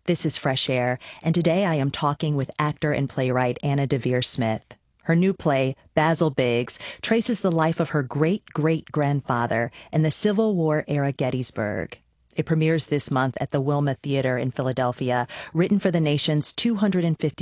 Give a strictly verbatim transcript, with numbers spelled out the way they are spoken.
This is Fresh Air, and today I am talking with actor and playwright Anna Deavere Smith. Her new play, Basil Biggs, traces the life of her great-great-grandfather in the Civil War-era Gettysburg. It premieres this month at the Wilma Theater in Philadelphia, written for the nation's two hundred fifty